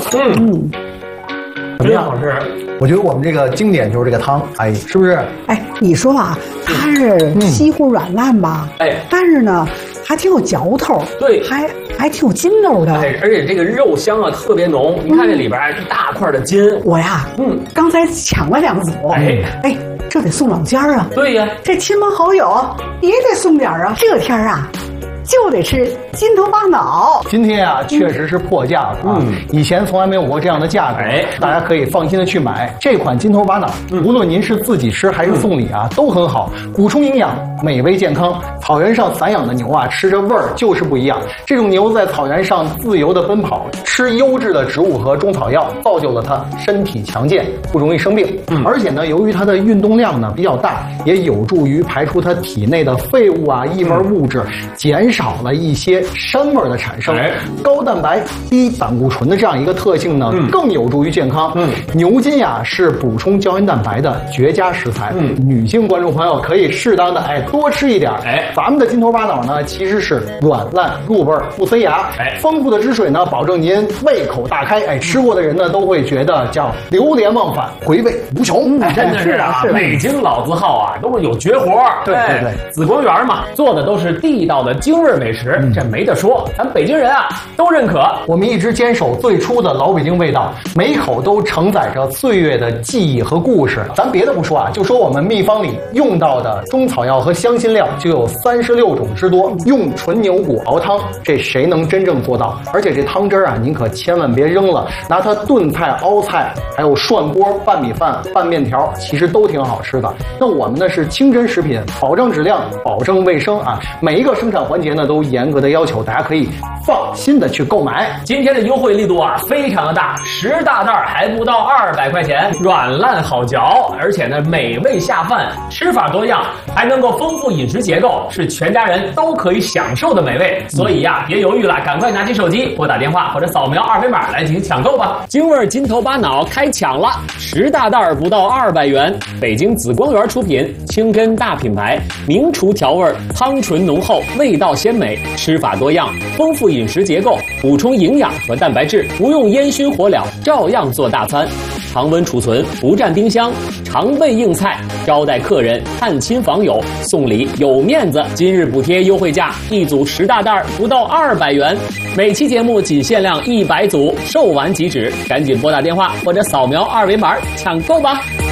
真好吃。 我觉得我们这个经典就是这个汤，哎，是不是？ 哎，你说啊，它是稀乎软烂吧？ 哎， 但是呢，还挺有嚼头， 对， 还挺有筋道的。 哎，而且这个肉香啊特别浓，你看这里边一大块的筋。 我呀，刚才抢了2组，哎，这得送老家啊。 对呀， 这亲朋好友也得送点啊。这天啊，就得吃金头巴脑。 今天啊，确实是破价了啊！以前从来没有过这样的价格，大家可以放心的去买这款金头巴脑。无论您是自己吃还是送礼啊，都很好，补充营养，美味健康。草原上散养的牛啊，吃着味儿就是不一样。这种牛在草原上自由的奔跑，吃优质的植物和中草药，造就了它身体强健，不容易生病。而且呢，由于它的运动量呢比较大，也有助于排出它体内的废物啊、异味物质，减少了一些膻味的产生。高蛋白、低胆固醇的这样一个特性呢，更有助于健康。牛筋呀是补充胶原蛋白的绝佳食材。女性观众朋友可以适当的多吃一点。咱们的金头巴脑呢，其实是软烂入味不塞牙。丰富的汁水呢，保证您胃口大开。吃过的人呢都会觉得叫流连忘返，回味无穷。 真的是啊，北京老字号啊，都是有绝活。 对， 紫光园嘛，做的都是地道的京味美食，这没得说，咱北京人啊都认可。 我们一直坚守最初的老北京味道，每一口都承载着岁月的记忆和故事。咱别的不说啊，就说我们秘方里用到的中草药和香辛料就有36种之多，用纯牛骨熬汤，这谁能真正做到？而且这汤汁啊，您可千万别扔了，拿它炖菜、熬菜，还有涮锅、拌米饭、拌面条，其实都挺好吃的。那我们呢是清真食品，保证质量，保证卫生啊，每一个生产环节呢都严格的要求，大家可以放心的去购买。 今天的优惠力度啊非常的大，10大袋还不到200块钱，软烂好嚼，而且呢美味下饭，吃法多样，还能够丰富饮食结构，是全家人都可以享受的美味。所以呀，别犹豫了，赶快拿起手机拨打电话或者扫描2维码来进行抢购吧。京味金头巴脑开抢了，10大袋不到200元，北京紫光园出品，清真大品牌，名厨调味，汤醇浓厚，味道鲜美，吃法多样，丰富饮食结构，补充营养和蛋白质，不用烟熏火燎，照样做大餐。常温储存，不占冰箱，常备硬菜，招待客人、探亲访友，送礼有面子。今日补贴优惠价，一组10大袋不到200元，每期节目仅限量100组，售完即止，赶紧拨打电话或者扫描2维码抢购吧。